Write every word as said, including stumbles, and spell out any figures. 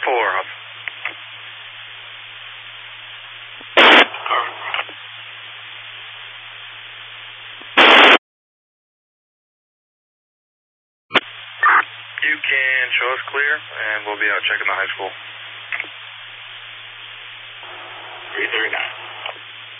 four. You can show us clear, and we'll be out checking the high school. three thirty-nine.